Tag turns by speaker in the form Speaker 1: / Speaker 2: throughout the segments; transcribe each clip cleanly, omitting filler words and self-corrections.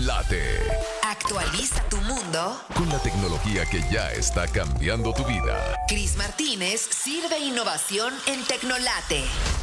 Speaker 1: Tecnolate.
Speaker 2: Actualiza tu mundo.
Speaker 1: Con la tecnología que ya está cambiando tu vida.
Speaker 2: Cris Martínez sirve innovación en Tecnolate.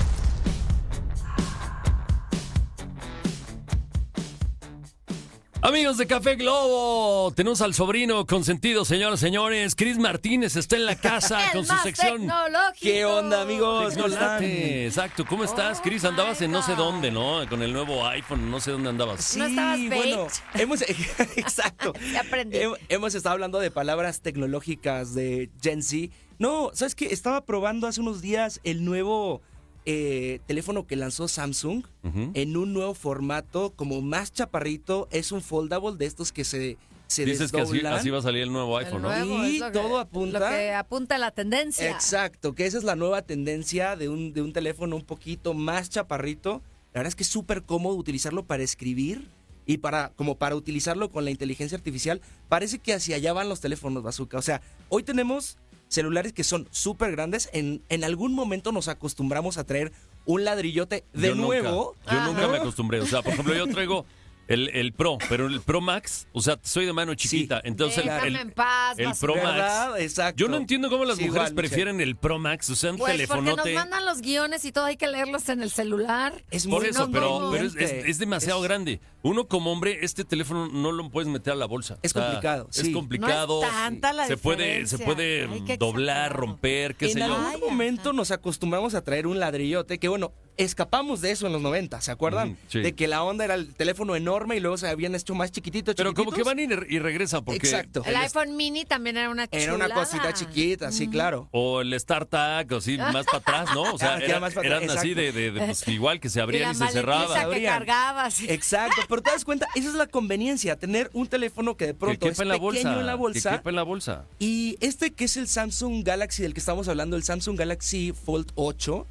Speaker 3: Amigos de Café Globo, tenemos al sobrino consentido, señoras y señores. Cris Martínez está en la casa con su sección.
Speaker 4: Tecnológico.
Speaker 5: ¿Qué onda, amigos? ¿Cómo están?
Speaker 3: Tecnolate. Exacto, ¿cómo estás, Cris? Andabas en no sé dónde, ¿no? Con el nuevo iPhone, no sé dónde andabas.
Speaker 5: Sí,
Speaker 4: ¿No estabas
Speaker 5: bueno,
Speaker 4: baked?
Speaker 5: exacto.
Speaker 4: Ya aprendí.
Speaker 5: Hemos estado hablando de palabras tecnológicas de Gen Z. No, ¿sabes qué? Estaba probando hace unos días el nuevo teléfono que lanzó Samsung en un nuevo formato, como más chaparrito. Es un foldable de estos que se
Speaker 3: Dices que
Speaker 5: desdoblan.
Speaker 3: así va a salir el nuevo iPhone, ¿no?
Speaker 4: nuevo
Speaker 5: Y
Speaker 4: es lo
Speaker 5: todo
Speaker 4: que,
Speaker 5: apunta-
Speaker 4: Lo que apunta a la tendencia.
Speaker 5: Exacto, que esa es la nueva tendencia de un teléfono un poquito más chaparrito. La verdad es que es súper cómodo utilizarlo para escribir y para utilizarlo con la inteligencia artificial. Parece que hacia allá van los teléfonos, Bazooka. O sea, hoy tenemos celulares que son súper grandes. En algún momento nos acostumbramos a traer un ladrillote de nuevo.
Speaker 3: Yo nunca me acostumbré. O sea, por ejemplo, yo traigo el Pro, pero el Pro Max, o sea, soy de mano chiquita. Entonces,
Speaker 4: Déjame en paz,
Speaker 3: el
Speaker 4: Bazooka.
Speaker 3: Pro Max.
Speaker 5: ¿Verdad? Exacto.
Speaker 3: Yo no entiendo cómo las
Speaker 5: Sí,
Speaker 3: mujeres
Speaker 5: igual,
Speaker 3: prefieren el Pro Max, o sea, un
Speaker 4: Pues porque
Speaker 3: telefonote.
Speaker 4: nos mandan los guiones y todo, hay que leerlos en el celular.
Speaker 5: Es
Speaker 3: Por
Speaker 5: muy
Speaker 3: eso, pero
Speaker 5: conveniente.
Speaker 3: es demasiado grande. Uno como hombre, este teléfono no lo puedes meter a la bolsa.
Speaker 5: Es complicado,
Speaker 3: Es
Speaker 5: sí.
Speaker 3: complicado.
Speaker 4: No es tanta la
Speaker 3: se puede
Speaker 4: diferencia. Ay, qué
Speaker 3: doblar,
Speaker 4: exagerado.
Speaker 3: romper, qué sé
Speaker 5: En
Speaker 3: yo.
Speaker 5: algún momento nos acostumbramos a traer un ladrillote, que bueno, escapamos de eso en los 90, ¿se acuerdan?
Speaker 3: Sí.
Speaker 5: De que la onda era el teléfono enorme y luego se habían hecho más chiquititos.
Speaker 3: Pero como que
Speaker 5: chiquititos.
Speaker 3: van y regresan porque
Speaker 5: Exacto.
Speaker 4: El iPhone mini también era una chulada.
Speaker 5: Era una cosita chiquita, sí, claro.
Speaker 3: o el StarTag, o así, más para atrás, ¿no? O sea,
Speaker 5: Ah, que era más para
Speaker 3: eran
Speaker 5: atrás,
Speaker 3: así pues, igual que se abrían y, se
Speaker 4: maletita
Speaker 3: cerraban.
Speaker 4: que cargabas.
Speaker 5: Exacto, pero te das cuenta, esa es la conveniencia, tener un teléfono que de
Speaker 3: Que
Speaker 5: pronto es
Speaker 3: quepa en la
Speaker 5: pequeño
Speaker 3: bolsa.
Speaker 5: en la bolsa.
Speaker 3: Que quepa en la bolsa.
Speaker 5: Y este que es el Samsung Galaxy del que estamos hablando, el Samsung Galaxy Fold 8,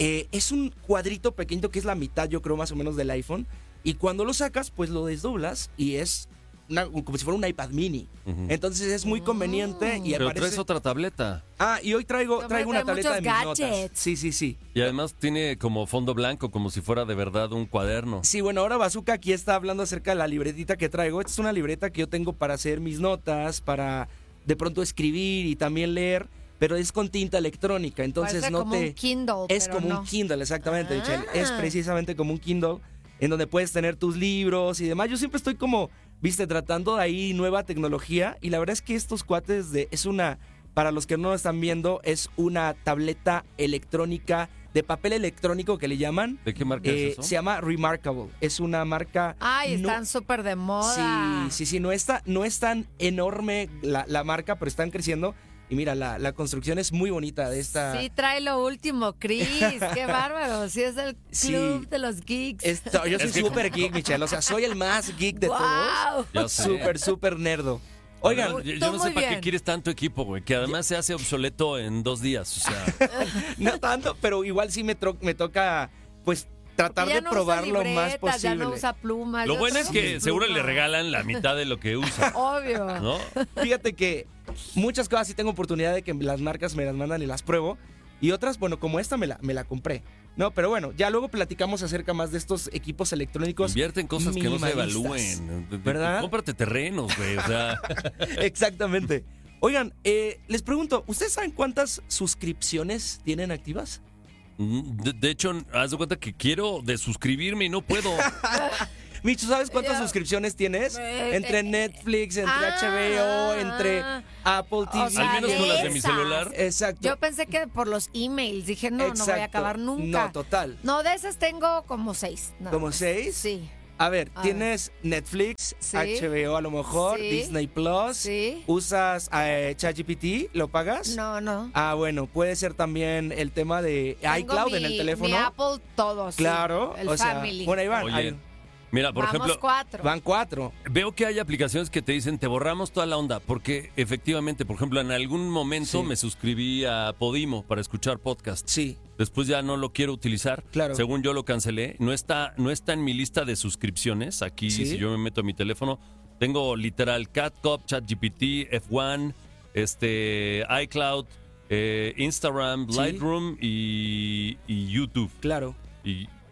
Speaker 5: es un cuadrito pequeño que es la mitad, yo creo, más o menos del iPhone. Y cuando lo sacas, pues lo desdoblas y es como si fuera un iPad mini. Entonces es muy conveniente y
Speaker 3: Pero
Speaker 5: aparece...
Speaker 3: traes otra tableta.
Speaker 5: Ah, y hoy traigo una
Speaker 4: trae
Speaker 5: tableta de mis
Speaker 4: muchos
Speaker 5: notas.
Speaker 4: gadgets.
Speaker 5: Sí.
Speaker 3: Y además tiene como fondo blanco, como si fuera de verdad un cuaderno.
Speaker 5: Sí, bueno, ahora Bazooka aquí está hablando acerca de la libretita que traigo. Esta es una libreta que yo tengo para hacer mis notas, para de pronto escribir y también leer, pero es con tinta electrónica, entonces
Speaker 4: Parece
Speaker 5: no
Speaker 4: como
Speaker 5: te...
Speaker 4: un Kindle,
Speaker 5: Es
Speaker 4: pero
Speaker 5: como
Speaker 4: no.
Speaker 5: un Kindle, exactamente,
Speaker 4: Ah.
Speaker 5: Michelle. Es precisamente como un Kindle en donde puedes tener tus libros y demás. Yo siempre estoy como, viste, tratando de ahí nueva tecnología y la verdad es que estos cuates para los que no lo están viendo, es una tableta electrónica de papel electrónico que le llaman.
Speaker 3: ¿De qué marca es eso?
Speaker 5: Se llama Remarkable. Es una marca...
Speaker 4: Ay,
Speaker 5: no-
Speaker 4: están súper de moda.
Speaker 5: Sí, no es tan enorme la marca, pero están creciendo. Y mira, la construcción es muy bonita de esta...
Speaker 4: Sí, trae lo último, Chris. Qué bárbaro. Sí, es el club
Speaker 5: Sí.
Speaker 4: de los geeks.
Speaker 5: Yo soy
Speaker 3: Es que-
Speaker 5: súper geek, Michelle. O sea, soy el más geek de todos.
Speaker 4: ¡Wow!
Speaker 3: Ya sé.
Speaker 5: Súper nerdo. Oigan,
Speaker 3: Yo
Speaker 4: Tú
Speaker 3: no sé
Speaker 4: muy
Speaker 3: para qué
Speaker 4: bien.
Speaker 3: quieres tanto equipo, güey. Que además se hace obsoleto en 2 días. O sea,
Speaker 5: no tanto, pero igual sí me toca, pues, tratar
Speaker 4: Ya
Speaker 5: de
Speaker 4: no
Speaker 5: probar
Speaker 4: usa
Speaker 5: lo más
Speaker 4: libretas,
Speaker 5: posible.
Speaker 4: Ya no usa plumas.
Speaker 3: lo
Speaker 4: yo
Speaker 3: bueno es
Speaker 4: tengo
Speaker 3: que
Speaker 4: mis
Speaker 3: seguro le
Speaker 4: plumas.
Speaker 3: regalan la mitad de lo que usa,
Speaker 4: Obvio.
Speaker 3: ¿no?
Speaker 5: Fíjate que muchas cosas sí tengo oportunidad de que las marcas me las mandan y las pruebo. Y otras, bueno, como esta me la compré. No, pero bueno, ya luego platicamos acerca más de estos equipos electrónicos.
Speaker 3: Invierte en cosas que no se
Speaker 5: minimalistas.
Speaker 3: evalúen.
Speaker 5: ¿Verdad?
Speaker 3: Cómprate terrenos, güey. O sea,
Speaker 5: Exactamente. Oigan, les pregunto, ¿ustedes saben cuántas suscripciones tienen activas?
Speaker 3: de hecho, haz de cuenta que quiero desuscribirme y no puedo.
Speaker 5: Micho, ¿sabes cuántas
Speaker 4: Yo-
Speaker 5: suscripciones tienes? Entre Netflix, entre HBO, entre Apple TV.
Speaker 4: O sea,
Speaker 3: Al menos con las de mi
Speaker 4: esas.
Speaker 3: celular.
Speaker 5: Exacto.
Speaker 4: Yo pensé que por los emails. Dije, no voy a
Speaker 5: Exacto.
Speaker 4: acabar nunca.
Speaker 5: No, total.
Speaker 4: No, de esas tengo como 6.
Speaker 5: ¿Como 6?
Speaker 4: Sí.
Speaker 5: A ver,
Speaker 4: A
Speaker 5: tienes Netflix,
Speaker 4: Sí.
Speaker 5: HBO a lo mejor,
Speaker 4: Sí.
Speaker 5: Disney Plus.
Speaker 4: Sí.
Speaker 5: ¿Usas ChatGPT? ¿Lo pagas?
Speaker 4: No.
Speaker 5: Ah, bueno, puede ser también el tema de
Speaker 4: Tengo
Speaker 5: iCloud en el teléfono.
Speaker 4: Mi Apple, todos.
Speaker 5: Claro,
Speaker 4: El
Speaker 5: o sea,
Speaker 4: Family.
Speaker 5: bueno, ahí van.
Speaker 3: Oye, mira, por
Speaker 4: Vamos
Speaker 3: ejemplo,
Speaker 4: 4.
Speaker 5: Van 4.
Speaker 3: veo que hay aplicaciones que te dicen te borramos toda la onda, porque efectivamente, por ejemplo, en algún momento
Speaker 5: Sí.
Speaker 3: me suscribí a Podimo para escuchar podcast.
Speaker 5: Sí.
Speaker 3: Después ya no lo quiero utilizar.
Speaker 5: Claro.
Speaker 3: Según yo lo cancelé. No está en mi lista de suscripciones. Aquí,
Speaker 5: Sí.
Speaker 3: si yo me meto a mi teléfono, tengo literal CatCop, ChatGPT, F1, iCloud, Instagram,
Speaker 5: Sí.
Speaker 3: Lightroom y YouTube.
Speaker 5: Claro.
Speaker 3: Y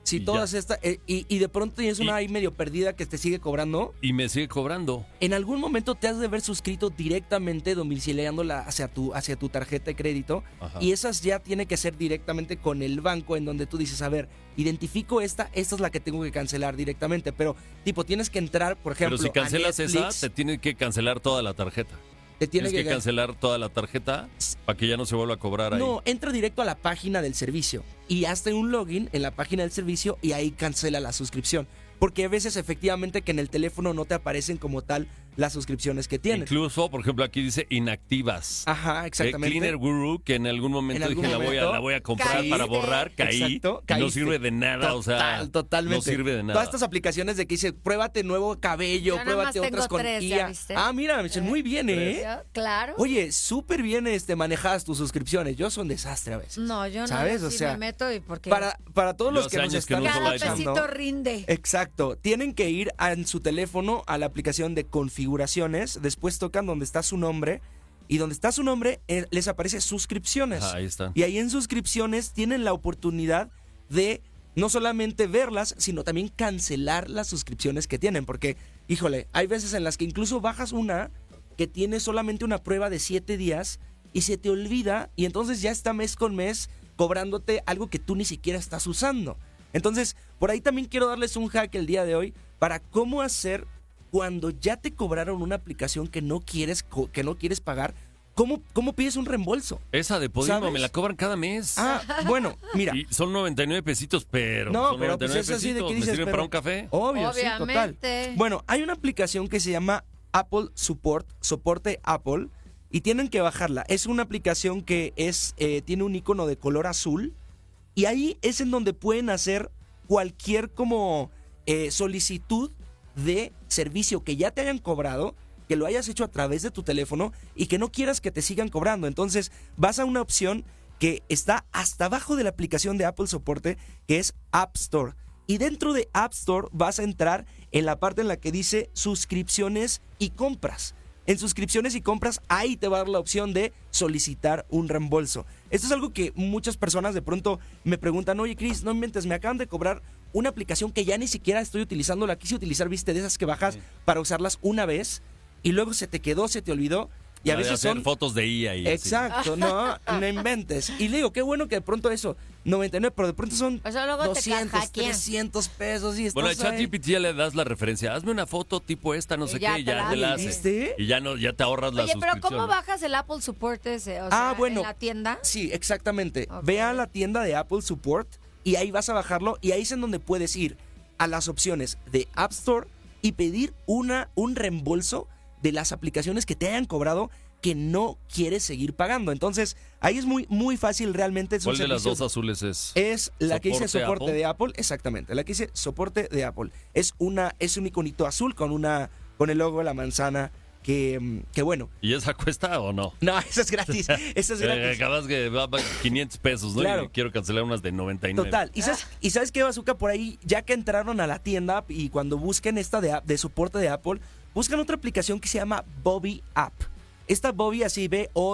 Speaker 5: Sí,
Speaker 3: Y
Speaker 5: todas
Speaker 3: ya.
Speaker 5: estas. Y de pronto tienes una ahí medio perdida que te sigue cobrando.
Speaker 3: Y me sigue cobrando.
Speaker 5: En algún momento te has de haber suscrito directamente domiciliándola hacia tu tarjeta de crédito.
Speaker 3: Ajá.
Speaker 5: Y esas ya tiene que ser directamente con el banco en donde tú dices, a ver, identifico esta es la que tengo que cancelar directamente. Pero, tipo, tienes que entrar, por ejemplo,
Speaker 3: Pero si cancelas
Speaker 5: a
Speaker 3: esa,
Speaker 5: Netflix,
Speaker 3: te tiene que cancelar toda la tarjeta.
Speaker 5: te tiene
Speaker 3: Tienes que
Speaker 5: que
Speaker 3: cancelar toda la tarjeta para que ya no se vuelva a cobrar ahí.
Speaker 5: No, entra directo a la página del servicio y hazte un login en la página del servicio y ahí cancela la suscripción. Porque a veces efectivamente que en el teléfono no te aparecen como tal las suscripciones que tienes.
Speaker 3: Incluso, por ejemplo, aquí dice inactivas.
Speaker 5: Ajá, exactamente.
Speaker 3: Cleaner Guru, que en algún momento
Speaker 5: En algún
Speaker 3: dije
Speaker 5: momento,
Speaker 3: la voy a comprar
Speaker 4: caíste.
Speaker 3: para borrar, caí.
Speaker 5: Exacto,
Speaker 3: Y no
Speaker 5: caíste.
Speaker 3: sirve de nada, o sea.
Speaker 5: Totalmente.
Speaker 3: No sirve de nada.
Speaker 5: Todas estas aplicaciones de que dice, pruébate nuevo cabello,
Speaker 4: Yo nada
Speaker 5: pruébate
Speaker 4: más
Speaker 5: otras
Speaker 4: tengo
Speaker 5: con
Speaker 4: 3, ¿ya
Speaker 5: IA.
Speaker 4: viste?
Speaker 5: Ah, mira, Michelle, muy bien, ¿eh?
Speaker 4: Claro.
Speaker 5: Oye, súper bien manejadas tus suscripciones. Yo soy un desastre a veces.
Speaker 4: No, yo no.
Speaker 5: ¿Sabes?
Speaker 4: Yo
Speaker 5: O
Speaker 4: sí
Speaker 5: sea,
Speaker 4: me meto y porque
Speaker 5: Para todos
Speaker 3: Yo
Speaker 5: los que
Speaker 3: hace
Speaker 5: nos
Speaker 3: años que
Speaker 5: están
Speaker 3: no uso
Speaker 4: cada
Speaker 3: iPhone.
Speaker 4: pesito rinde.
Speaker 5: Exacto, tienen que ir en su teléfono a la aplicación de configuraciones, después tocan donde está su nombre y donde está su nombre les aparece suscripciones.
Speaker 3: Ahí están.
Speaker 5: Y ahí en suscripciones tienen la oportunidad de no solamente verlas, sino también cancelar las suscripciones que tienen, porque, híjole, hay veces en las que incluso bajas una que tiene solamente una prueba de 7 días y se te olvida y entonces ya está mes con mes cobrándote algo que tú ni siquiera estás usando. Entonces, por ahí también quiero darles un hack el día de hoy para cómo hacer cuando ya te cobraron una aplicación que no quieres pagar, ¿cómo pides un reembolso?
Speaker 3: Esa de Podimo
Speaker 5: ¿Sabes?
Speaker 3: me la cobran cada mes.
Speaker 5: Ah, bueno, mira.
Speaker 3: Y son 99 pesitos, pero
Speaker 5: No,
Speaker 3: son
Speaker 5: pero pues
Speaker 3: 99
Speaker 5: es así de
Speaker 3: pesitos.
Speaker 5: que
Speaker 3: ¿Me
Speaker 5: dices,
Speaker 3: sirven
Speaker 5: pero-
Speaker 3: para un café?
Speaker 5: Obvio, sí, total.
Speaker 4: Obviamente.
Speaker 5: Bueno, hay una aplicación que se llama Apple Support, soporte Apple, y tienen que bajarla. Es una aplicación que tiene un icono de color azul, y ahí es en donde pueden hacer cualquier como solicitud de servicio que ya te hayan cobrado, que lo hayas hecho a través de tu teléfono y que no quieras que te sigan cobrando. Entonces vas a una opción que está hasta abajo de la aplicación de Apple Soporte, que es App Store. Y dentro de App Store vas a entrar en la parte en la que dice suscripciones y compras. En suscripciones y compras, ahí te va a dar la opción de solicitar un reembolso. Esto es algo que muchas personas de pronto me preguntan, oye Chris, no inventes, me acaban de cobrar una aplicación que ya ni siquiera estoy utilizando, la quise utilizar, viste, de esas que bajas para usarlas una vez y luego se te quedó, se te olvidó. Y a
Speaker 3: La de
Speaker 5: veces
Speaker 3: hacer
Speaker 5: son...
Speaker 3: fotos de IA y así.
Speaker 5: Exacto, no inventes. Y le digo, qué bueno que de pronto eso, 99, pero de pronto son
Speaker 4: O sea, luego te
Speaker 5: 200,
Speaker 4: hackean.
Speaker 5: 300 pesos y estás
Speaker 3: Bueno, a
Speaker 5: ahí.
Speaker 3: ChatGPT ya le das la referencia. Hazme una foto tipo esta, no
Speaker 4: Y
Speaker 3: sé
Speaker 4: ya
Speaker 3: qué, y
Speaker 4: te
Speaker 3: ya
Speaker 4: la
Speaker 3: te la
Speaker 4: hace.
Speaker 3: hace.
Speaker 5: ¿Viste?
Speaker 3: Y ya te ahorras la
Speaker 4: Oye, pero
Speaker 3: suscripción.
Speaker 4: ¿cómo bajas el Apple Support ese? O sea,
Speaker 5: Bueno,
Speaker 4: ¿en la tienda?
Speaker 5: Sí, exactamente.
Speaker 4: Ok.
Speaker 5: Ve a la tienda de Apple Support y ahí vas a bajarlo y ahí es en donde puedes ir a las opciones de App Store y pedir un reembolso de las aplicaciones que te hayan cobrado que no quieres seguir pagando. Entonces, ahí es muy, muy fácil realmente. Es un
Speaker 3: ¿Cuál de las
Speaker 5: servicio-
Speaker 3: dos azules es?
Speaker 5: Es la que dice
Speaker 3: ¿Soporte
Speaker 5: soporte
Speaker 3: Apple?
Speaker 5: de Apple, exactamente. La que dice soporte de Apple. Es un iconito azul con el logo de la manzana que bueno.
Speaker 3: ¿Y esa cuesta o no?
Speaker 5: No, eso es gratis. Eso es gratis.
Speaker 3: Acabas que va 500 pesos, ¿no?
Speaker 5: Claro.
Speaker 3: Y quiero cancelar unas de 99.
Speaker 5: Total. ¿Y sabes qué, Bazooka? Por ahí, ya que entraron a la tienda y cuando busquen esta de soporte de Apple, buscan otra aplicación que se llama Bobby App. Esta Bobby, así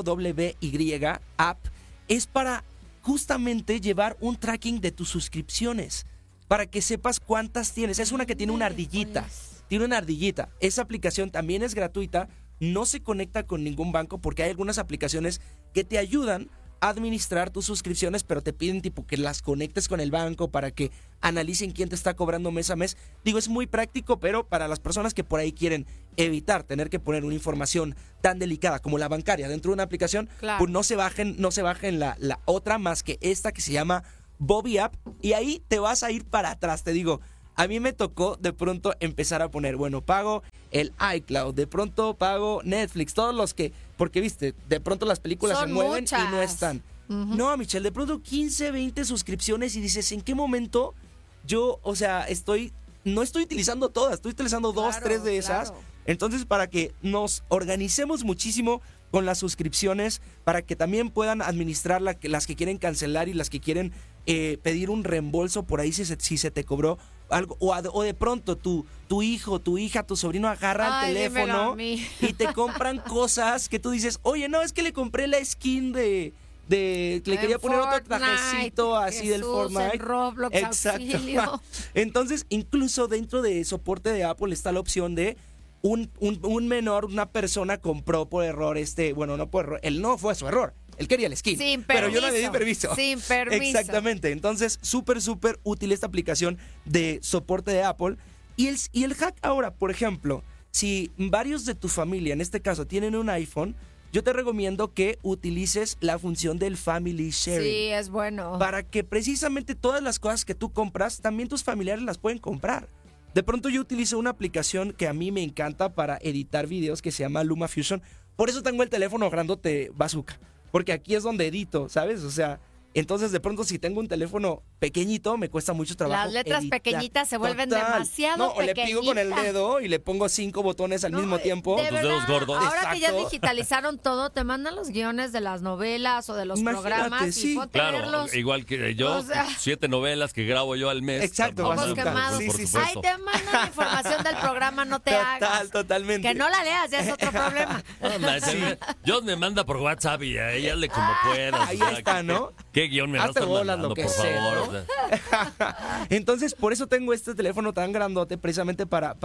Speaker 5: BOWY App, es para justamente llevar un tracking de tus suscripciones, para que sepas cuántas tienes. Es una que tiene una ardillita. Tiene una ardillita. Esa aplicación también es gratuita, no se conecta con ningún banco porque hay algunas aplicaciones que te ayudan a administrar tus suscripciones, pero te piden tipo que las conectes con el banco para que analicen quién te está cobrando mes a mes. Digo, es muy práctico, pero para las personas que por ahí quieren evitar tener que poner una información tan delicada como la bancaria dentro de una aplicación,
Speaker 4: Claro.
Speaker 5: pues no se bajen la otra más que esta que se llama Bobby App y ahí te vas a ir para atrás, te digo. A mí me tocó de pronto empezar a poner, bueno, pago el iCloud, de pronto pago Netflix, todos los que, porque viste, de pronto las películas
Speaker 4: Son
Speaker 5: se mueven
Speaker 4: muchas.
Speaker 5: y no están. No, Michelle, de pronto 15, 20 suscripciones y dices, ¿en qué momento yo, o sea, no estoy utilizando todas, estoy utilizando dos,
Speaker 4: Claro,
Speaker 5: 3 de esas?
Speaker 4: claro.
Speaker 5: Entonces, para que nos organicemos muchísimo con las suscripciones, para que también puedan administrar las que quieren cancelar y las que quieren pedir un reembolso por ahí si se te cobró algo, o de pronto tu hijo, tu hija, tu sobrino agarra
Speaker 4: Ay,
Speaker 5: el
Speaker 4: dímelo
Speaker 5: teléfono
Speaker 4: a mí.
Speaker 5: y te compran cosas que tú dices, oye, no, es que le compré la skin de le quería poner otro
Speaker 4: Fortnite,
Speaker 5: trajecito así del
Speaker 4: Jesús,
Speaker 5: Fortnite.
Speaker 4: en Roblox, auxilio.
Speaker 5: Entonces, incluso dentro de soporte de Apple está la opción de un menor, una persona compró por error bueno, no por error, él no fue su error. Él quería el skin,
Speaker 4: Sin
Speaker 5: pero yo no le di
Speaker 4: permiso.
Speaker 5: permiso.
Speaker 4: Sin permiso.
Speaker 5: Exactamente. Entonces, súper útil esta aplicación de soporte de Apple. Y el hack ahora, por ejemplo, si varios de tu familia, en este caso, tienen un iPhone, yo te recomiendo que utilices la función del Family Sharing.
Speaker 4: Sí, es bueno.
Speaker 5: Para que precisamente todas las cosas que tú compras, también tus familiares las pueden comprar. De pronto yo utilizo una aplicación que a mí me encanta para editar videos que se llama LumaFusion. Por eso tengo el teléfono grandote Bazooka. Porque aquí es donde edito, ¿sabes? O sea, entonces de pronto si tengo un teléfono pequeñito, me cuesta mucho trabajo
Speaker 4: Las letras
Speaker 5: editar.
Speaker 4: pequeñitas se vuelven
Speaker 5: Total.
Speaker 4: demasiado
Speaker 5: o le pico con el
Speaker 4: pequeñitas.
Speaker 5: dedo y le pongo 5 botones al mismo tiempo.
Speaker 4: De
Speaker 3: Tus dedos
Speaker 4: verdad,
Speaker 3: gordos.
Speaker 4: ahora que ya
Speaker 5: Exacto.
Speaker 4: digitalizaron todo, te mandan los guiones de las novelas o de los
Speaker 5: Imagínate,
Speaker 4: programas
Speaker 5: sí.
Speaker 4: y ponte a
Speaker 3: Claro,
Speaker 4: verlos.
Speaker 3: igual que yo,
Speaker 4: O sea-
Speaker 3: 7 novelas que grabo yo al mes.
Speaker 5: Exacto,
Speaker 4: Ojos
Speaker 5: Bazooka.
Speaker 4: quemados.
Speaker 5: Sí,
Speaker 3: por
Speaker 5: sí, sí.
Speaker 3: supuesto.
Speaker 4: Ahí te mandan la información del programa, no te hagas.
Speaker 5: Totalmente.
Speaker 4: Que no la leas, ya es otro problema.
Speaker 3: Yo me manda por WhatsApp y a ella le como puedas.
Speaker 5: Ahí
Speaker 3: o sea,
Speaker 5: está, ¿no?
Speaker 3: ¿Qué guión me
Speaker 5: Hazte
Speaker 3: estás
Speaker 5: bolas,
Speaker 3: mandando,
Speaker 5: lo que
Speaker 3: por
Speaker 5: sea,
Speaker 3: favor?
Speaker 5: ¿no?
Speaker 3: O sea,
Speaker 5: Entonces, por eso tengo este teléfono tan grandote, precisamente para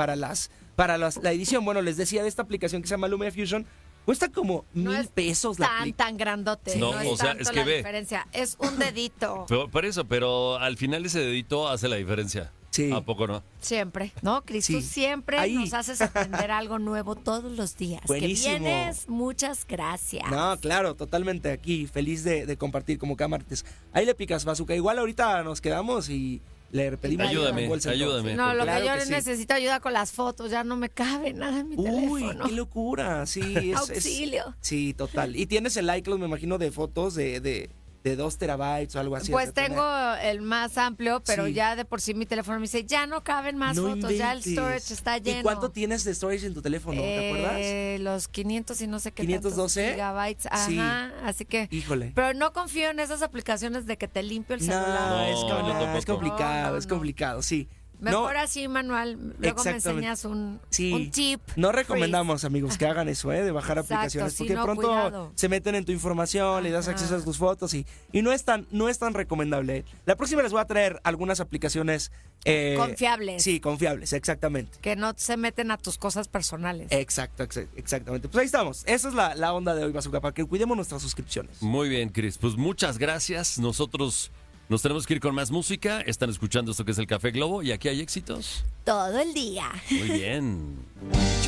Speaker 5: la edición. Bueno, les decía de esta aplicación que se llama LumaFusion, cuesta como
Speaker 4: No es
Speaker 5: $1,000 la
Speaker 4: tan,
Speaker 5: aplicación.
Speaker 4: tan grandote.
Speaker 3: No,
Speaker 4: No, es
Speaker 3: o sea,
Speaker 4: tanto
Speaker 3: es que
Speaker 4: la
Speaker 3: ve.
Speaker 4: diferencia. Es un dedito.
Speaker 3: por eso, pero al final ese dedito hace la diferencia.
Speaker 5: Sí.
Speaker 3: ¿A poco no?
Speaker 4: Siempre, ¿no, Cris?
Speaker 5: Sí.
Speaker 4: Tú siempre
Speaker 5: Ahí.
Speaker 4: nos haces aprender algo nuevo todos los días.
Speaker 5: Buenísimo.
Speaker 4: Que vienes, muchas gracias.
Speaker 5: No, claro, totalmente aquí, feliz de compartir como cada martes. Ahí le picas, Bazooka. Igual ahorita nos quedamos y le pedimos
Speaker 3: Ayúdame,
Speaker 5: bolsa y todo.
Speaker 3: ayúdame.
Speaker 4: No, lo
Speaker 5: Claro
Speaker 4: que yo
Speaker 5: que sí.
Speaker 4: necesito ayuda con las fotos, ya no me cabe nada en mi
Speaker 5: Uy,
Speaker 4: teléfono.
Speaker 5: qué locura, sí.
Speaker 4: Auxilio.
Speaker 5: Sí, total. Y tienes el iCloud, me imagino, de fotos de 2 terabytes o algo así.
Speaker 4: Pues
Speaker 5: o sea,
Speaker 4: tengo el más amplio, pero
Speaker 5: Sí.
Speaker 4: ya de por sí mi teléfono me dice, ya no caben más
Speaker 5: No
Speaker 4: fotos, ya el
Speaker 5: inventes.
Speaker 4: storage está lleno.
Speaker 5: ¿Y cuánto tienes de storage en tu teléfono? ¿Te acuerdas?
Speaker 4: Los 500 y no sé qué
Speaker 5: 512.
Speaker 4: tantos gigabytes. Ajá,
Speaker 5: Sí.
Speaker 4: así que...
Speaker 5: Híjole.
Speaker 4: Pero no confío en esas aplicaciones de que te limpio el celular.
Speaker 3: No,
Speaker 5: es,
Speaker 3: yo tampoco.
Speaker 5: es complicado,
Speaker 4: No,
Speaker 5: es
Speaker 4: no.
Speaker 5: complicado, sí.
Speaker 4: Mejor así, manual. Luego me
Speaker 5: Exactamente.
Speaker 4: enseñas un
Speaker 5: Sí.
Speaker 4: tip.
Speaker 5: No recomendamos, amigos, que hagan eso, de bajar
Speaker 4: Exacto,
Speaker 5: aplicaciones,
Speaker 4: sí,
Speaker 5: porque
Speaker 4: no,
Speaker 5: de pronto
Speaker 4: cuidado.
Speaker 5: se meten en tu información, le das
Speaker 4: Ajá.
Speaker 5: acceso a tus fotos y no es tan recomendable. La próxima les voy a traer algunas aplicaciones
Speaker 4: Confiables.
Speaker 5: Sí, confiables, exactamente.
Speaker 4: Que no se meten a tus cosas personales.
Speaker 5: Exactamente. Pues ahí estamos. Esa es la onda de hoy, Bazooka, para que cuidemos nuestras suscripciones.
Speaker 3: Muy bien, Cris. Pues muchas gracias. Nosotros nos tenemos que ir con más música. Están escuchando esto que es el Café Globo y aquí hay éxitos.
Speaker 4: Todo el día.
Speaker 3: Muy bien.